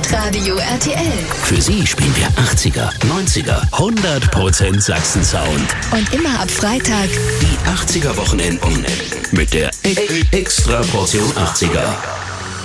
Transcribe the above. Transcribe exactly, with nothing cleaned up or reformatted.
Hitradio R T L. Für Sie spielen wir achtziger, neunziger, hundert Prozent Sachsen-Sound. Und immer ab Freitag die achtziger Wochenenden mit der e Extra Portion achtziger.